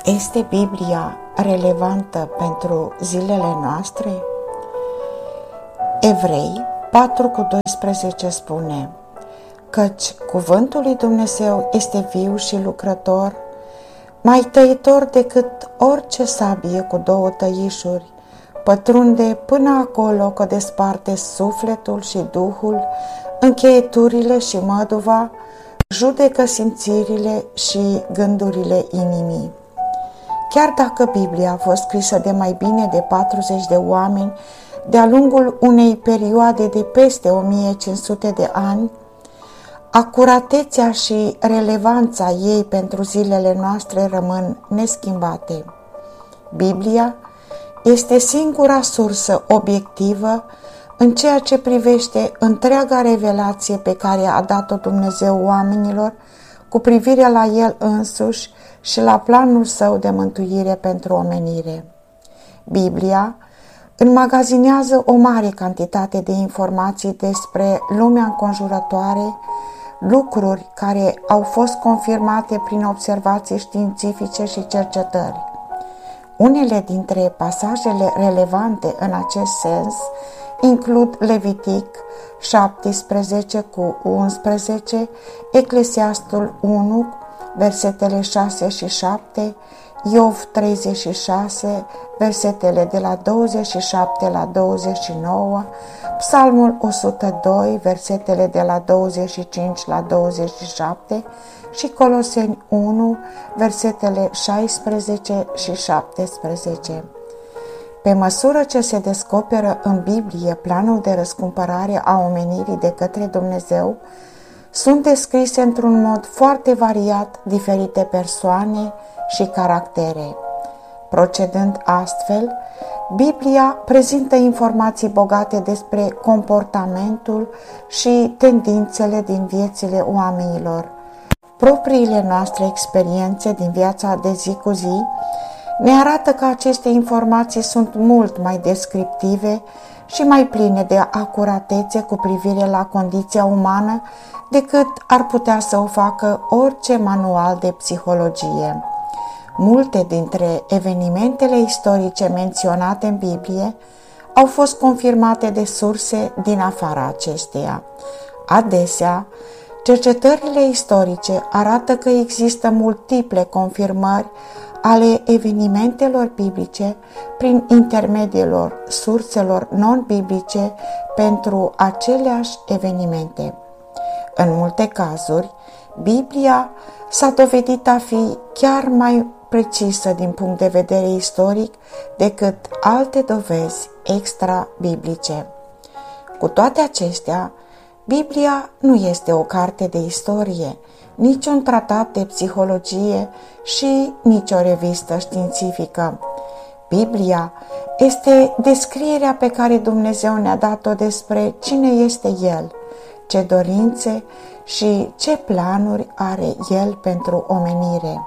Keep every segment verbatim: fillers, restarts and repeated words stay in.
Este Biblia relevantă pentru zilele noastre? Evrei patru cu doisprezece spune: căci cuvântul lui Dumnezeu este viu și lucrător, mai tăitor decât orice sabie cu două tăișuri, pătrunde până acolo că desparte sufletul și duhul, încheieturile și măduva, judecă simțirile și gândurile inimii. Chiar dacă Biblia a fost scrisă de mai bine de patruzeci de oameni de-a lungul unei perioade de peste o mie cinci sute de ani, acuratețea și relevanța ei pentru zilele noastre rămân neschimbate. Biblia este singura sursă obiectivă în ceea ce privește întreaga revelație pe care a dat-o Dumnezeu oamenilor cu privire la El însuși și la planul Său de mântuire pentru omenire. Biblia înmagazinează o mare cantitate de informații despre lumea înconjurătoare, lucruri care au fost confirmate prin observații științifice și cercetări. Unele dintre pasajele relevante în acest sens includ Levitic șaptesprezece cu unsprezece, Eclesiastul unu, versetele șase și șapte, Iov treizeci și șase, versetele de la douăzeci și șapte la douăzeci și nouă, Psalmul o sută doi, versetele de la douăzeci și cinci la douăzeci și șapte și Coloseni unu, versetele șaisprezece și șaptesprezece. Pe măsură ce se descoperă în Biblie planul de răscumpărare a omenirii de către Dumnezeu, sunt descrise într-un mod foarte variat diferite persoane și caractere. Procedând astfel, Biblia prezintă informații bogate despre comportamentul și tendințele din viețile oamenilor. Propriile noastre experiențe din viața de zi cu zi ne arată că aceste informații sunt mult mai descriptive și mai pline de acuratețe cu privire la condiția umană decât ar putea să o facă orice manual de psihologie. Multe dintre evenimentele istorice menționate în Biblie au fost confirmate de surse din afara acesteia. Adesea, cercetările istorice arată că există multiple confirmări ale evenimentelor biblice prin intermediul surselor non-biblice pentru aceleași evenimente. În multe cazuri, Biblia s-a dovedit a fi chiar mai precisă din punct de vedere istoric decât alte dovezi extra-biblice. Cu toate acestea, Biblia nu este o carte de istorie, nici un tratat de psihologie și nici o revistă științifică. Biblia este descrierea pe care Dumnezeu ne-a dat-o despre cine este El, ce dorințe și ce planuri are El pentru omenire.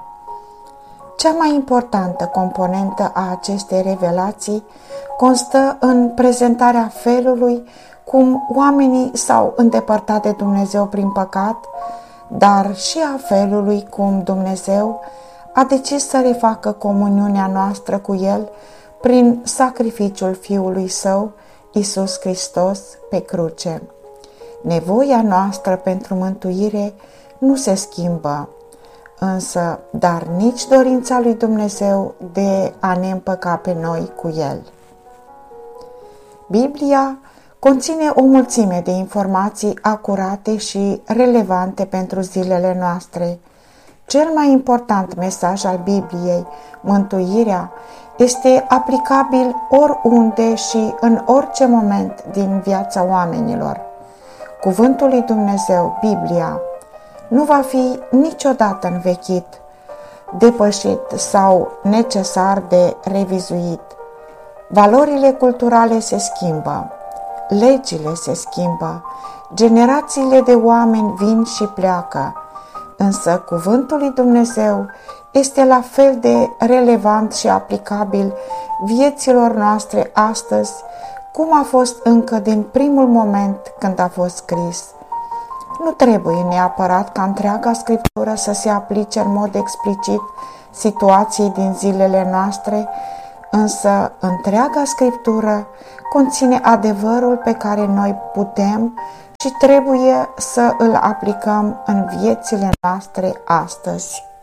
Cea mai importantă componentă a acestei revelații constă în prezentarea felului cum oamenii s-au îndepărtat de Dumnezeu prin păcat, dar și a felului cum Dumnezeu a decis să refacă comuniunea noastră cu El prin sacrificiul Fiului Său, Iisus Hristos, pe cruce. Nevoia noastră pentru mântuire nu se schimbă, însă, dar nici dorința lui Dumnezeu de a ne împăca pe noi cu El. Biblia conține o mulțime de informații acurate și relevante pentru zilele noastre. Cel mai important mesaj al Bibliei, mântuirea, este aplicabil oriunde și în orice moment din viața oamenilor. Cuvântul lui Dumnezeu, Biblia, nu va fi niciodată învechit, depășit sau necesar de revizuit. Valorile culturale se schimbă, legile se schimbă, generațiile de oameni vin și pleacă, însă cuvântul lui Dumnezeu este la fel de relevant și aplicabil vieților noastre astăzi, cum a fost încă din primul moment când a fost scris. Nu trebuie neapărat ca întreaga Scriptură să se aplice în mod explicit situației din zilele noastre, însă întreaga Scriptură conține adevărul pe care noi putem și trebuie să îl aplicăm în viețile noastre astăzi.